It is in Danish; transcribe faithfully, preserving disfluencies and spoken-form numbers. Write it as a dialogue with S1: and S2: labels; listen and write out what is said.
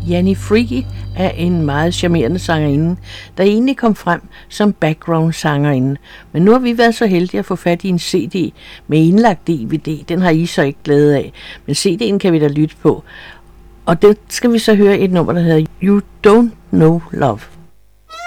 S1: Janni Freaky er en meget charmerende sangerinde, der egentlig kom frem som background-sangerinde. Men nu har vi været så heldige at få fat i en C D med indlagt D V D. Den har I så ikke glæde af, men C D'en kan vi da lytte på. Og det skal vi så høre et nummer, der hedder You Don't Know Love.